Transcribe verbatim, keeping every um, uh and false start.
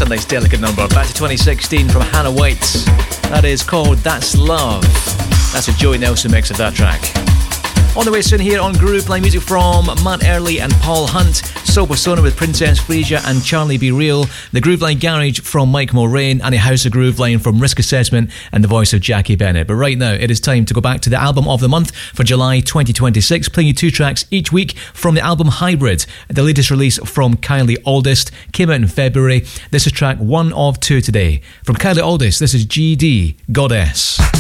a nice delicate number. Back to twenty sixteen from Hannah White. That is called That's Love. That's a Joey Nelson mix of that track. On the way soon here on Groove Line, music from Matt Early and Paul Hunt, Soul Persona with Princess Frisia and Charlie Be Real, the Groove Line Garage from Mike Mulrain, and a House of Groove Line from Risk Assessment and the voice of Jackie Bennett. But right now, it is time to go back to the album of the month for July twenty twenty-six, playing you two tracks each week from the album Hybrid. The latest release from Kylie Aldist came out in February. This is track one of two today. From Kylie Aldist, this is G D, Goddess.